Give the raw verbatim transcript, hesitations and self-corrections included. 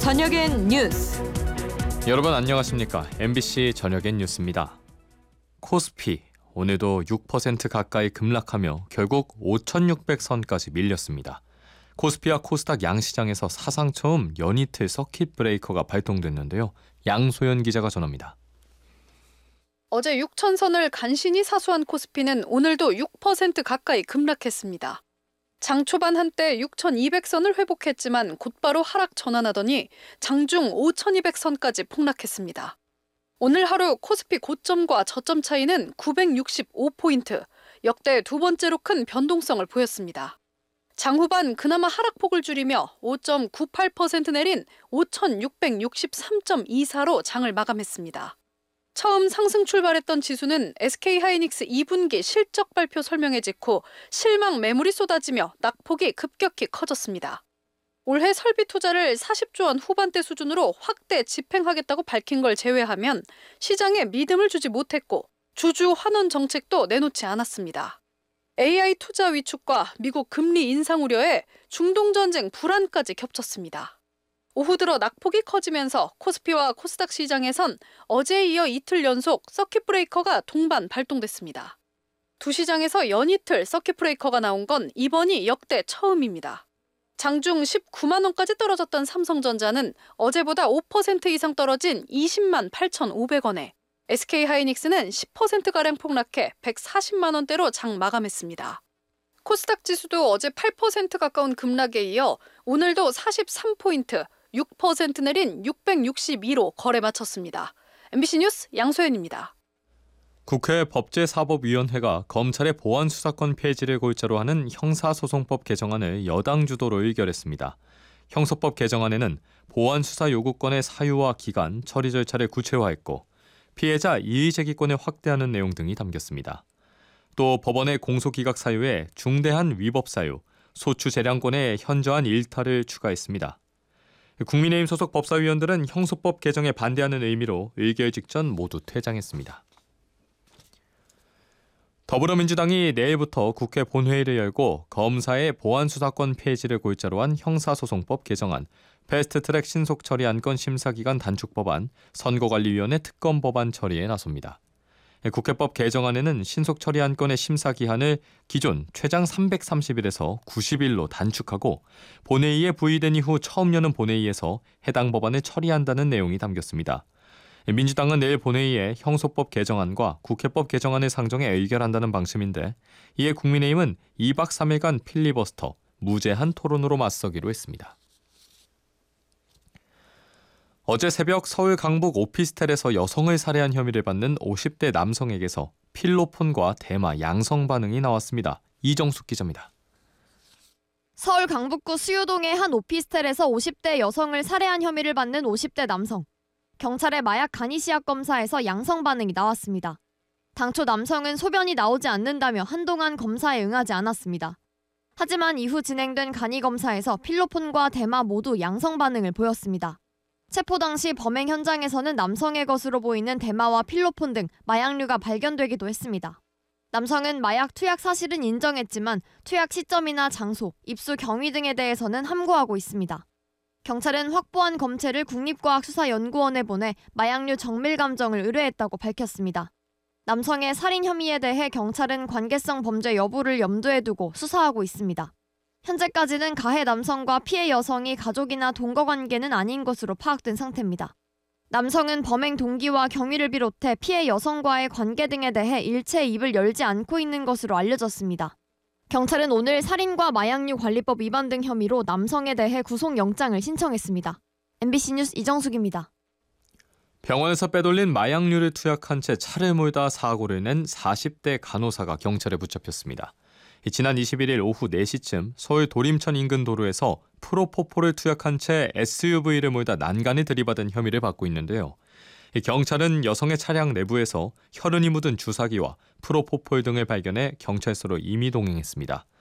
저녁엔 뉴스. 여러분 안녕하십니까? 엠비씨 저녁엔 뉴스입니다. 코스피 오늘도 육 퍼센트 가까이 급락하며 결국 오천육백 선까지 밀렸습니다. 코스피와 코스닥 양시장에서 사상 처음 연이틀 서킷 브레이커가 발동됐는데요. 양소연 기자가 전합니다. 어제 육천 선을 간신히 사수한 코스피는 오늘도 육 퍼센트 가까이 급락했습니다. 장 초반 한때 육천이백 선을 회복했지만 곧바로 하락 전환하더니 장중 오천이백 선까지 폭락했습니다. 오늘 하루 코스피 고점과 저점 차이는 구백육십오 포인트, 역대 두 번째로 큰 변동성을 보였습니다. 장 후반 그나마 하락폭을 줄이며 오 점 구팔 퍼센트 내린 오천육백육십삼 점 이사로 장을 마감했습니다. 처음 상승 출발했던 지수는 에스케이하이닉스 이 분기 실적 발표 설명회 직후 실망 매물이 쏟아지며 낙폭이 급격히 커졌습니다. 올해 설비 투자를 사십조 원 후반대 수준으로 확대 집행하겠다고 밝힌 걸 제외하면 시장에 믿음을 주지 못했고 주주 환원 정책도 내놓지 않았습니다. 에이아이 투자 위축과 미국 금리 인상 우려에 중동 전쟁 불안까지 겹쳤습니다. 오후 들어 낙폭이 커지면서 코스피와 코스닥 시장에선 어제에 이어 이틀 연속 서킷 브레이커가 동반 발동됐습니다. 두 시장에서 연이틀 서킷 브레이커가 나온 건 이번이 역대 처음입니다. 장중 십구만 원까지 떨어졌던 삼성전자는 어제보다 오 퍼센트 이상 떨어진 이십만 팔천오백 원에, 에스케이하이닉스는 십 퍼센트가량 폭락해 백사십만 원대로 장 마감했습니다. 코스닥 지수도 어제 팔 퍼센트 가까운 급락에 이어 오늘도 사십삼 포인트, 육 퍼센트 내린 육백육십이로 거래 마쳤습니다. 엠비씨 뉴스 양소연입니다. 국회 법제사법위원회가 검찰의 보안수사권 폐지를 골자로 하는 형사소송법 개정안을 여당 주도로 의결했습니다. 형소법 개정안에는 보안수사 요구권의 사유와 기간, 처리 절차를 구체화했고 피해자 이의제기권을 확대하는 내용 등이 담겼습니다. 또 법원의 공소기각 사유에 중대한 위법 사유, 소추재량권의 현저한 일탈을 추가했습니다. 국민의힘 소속 법사위원들은 형소법 개정에 반대하는 의미로 의결 직전 모두 퇴장했습니다. 더불어민주당이 내일부터 국회 본회의를 열고 검사의 보안수사권 폐지를 골자로 한 형사소송법 개정안, 패스트트랙 신속처리 안건 심사기간 단축 법안, 선거관리위원회 특검 법안 처리에 나섭니다. 국회법 개정안에는 신속처리 안건의 심사기한을 기존 최장 삼백삼십 일에서 구십 일로 단축하고 본회의에 부의된 이후 처음 여는 본회의에서 해당 법안을 처리한다는 내용이 담겼습니다. 민주당은 내일 본회의에 형소법 개정안과 국회법 개정안을 상정해 의결한다는 방침인데 이에 국민의힘은 이박 삼일간 필리버스터, 무제한 토론으로 맞서기로 했습니다. 어제 새벽 서울 강북 오피스텔에서 여성을 살해한 혐의를 받는 오십 대 남성에게서 필로폰과 대마 양성 반응이 나왔습니다. 이정숙 기자입니다. 서울 강북구 수유동의 한 오피스텔에서 오십 대 여성을 살해한 혐의를 받는 오십 대 남성. 경찰의 마약 간이시약 검사에서 양성 반응이 나왔습니다. 당초 남성은 소변이 나오지 않는다며 한동안 검사에 응하지 않았습니다. 하지만 이후 진행된 간이 검사에서 필로폰과 대마 모두 양성 반응을 보였습니다. 체포 당시 범행 현장에서는 남성의 것으로 보이는 대마와 필로폰 등 마약류가 발견되기도 했습니다. 남성은 마약 투약 사실은 인정했지만 투약 시점이나 장소, 입수 경위 등에 대해서는 함구하고 있습니다. 경찰은 확보한 검체를 국립과학수사연구원에 보내 마약류 정밀 감정을 의뢰했다고 밝혔습니다. 남성의 살인 혐의에 대해 경찰은 관계성 범죄 여부를 염두에 두고 수사하고 있습니다. 현재까지는 가해 남성과 피해 여성이 가족이나 동거관계는 아닌 것으로 파악된 상태입니다. 남성은 범행 동기와 경위를 비롯해 피해 여성과의 관계 등에 대해 일체 입을 열지 않고 있는 것으로 알려졌습니다. 경찰은 오늘 살인과 마약류 관리법 위반 등 혐의로 남성에 대해 구속영장을 신청했습니다. 엠비씨 뉴스 이정숙입니다. 병원에서 빼돌린 마약류를 투약한 채 차를 몰다 사고를 낸 사십 대 간호사가 경찰에 붙잡혔습니다. 지난 이십일일 오후 네 시쯤 서울 도림천 인근 도로에서 프로포폴을 투약한 채 에스유브이를 몰다 난간에 들이받은 혐의를 받고 있는데요. 경찰은 여성의 차량 내부에서 혈흔이 묻은 주사기와 프로포폴 등을 발견해 경찰서로 임의 동행했습니다.